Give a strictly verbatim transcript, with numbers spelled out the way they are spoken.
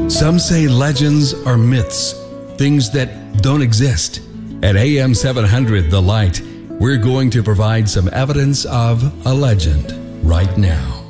Some say legends are myths, things that don't exist. At A M seven hundred The Light, we're going to provide some evidence of a legend right now.